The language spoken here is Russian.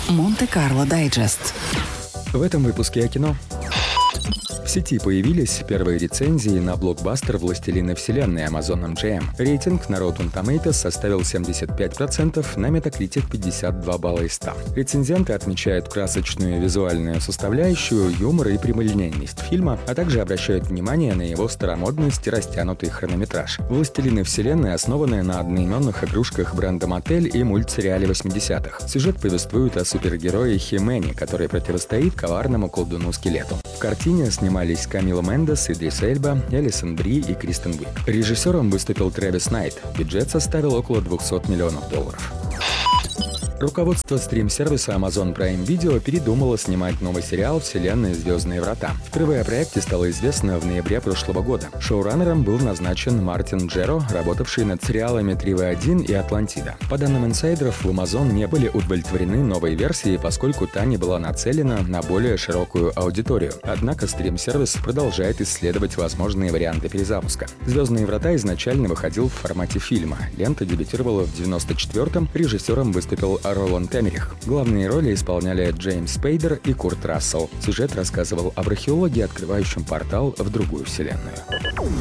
Монте-Карло Дайджест. В этом выпуске о кино. В сети появились первые рецензии на блокбастер «Властелины вселенной» Amazon MGM. Рейтинг на Rotten Tomatoes составил 75%, на Metacritic 52 балла из 100. Рецензенты отмечают красочную визуальную составляющую, юмор и прямолинейность фильма, а также обращают внимание на его старомодность и растянутый хронометраж. «Властелины вселенной» основаны на одноименных игрушках бренда Mattel и мультсериале 80-х. Сюжет повествует о супергерое Хи-Мэне, который противостоит коварному колдуну-скелету. В картине снимались Камила Мендес, Идрис Эльба, Элисон Бри и Кристен Уиг. Режиссером выступил Трэвис Найт. Бюджет составил около $200 миллионов. Руководство стрим-сервиса Amazon Prime Video передумало снимать новый сериал «Вселенная. Звездные врата». Впервые о проекте стало известно в ноябре прошлого года. Шоураннером был назначен Мартин Джеро, работавший над сериалами «3В1» и «Атлантида». По данным инсайдеров, в Amazon не были удовлетворены новой версией, поскольку та не была нацелена на более широкую аудиторию. Однако стрим-сервис продолжает исследовать возможные варианты перезапуска. «Звездные врата» изначально выходил в формате фильма. Лента дебютировала в 1994-м, режиссером выступил Роланд Эммерих. Главные роли исполняли Джеймс Спейдер и Курт Рассел. Сюжет рассказывал об археологе, открывающем портал в другую вселенную.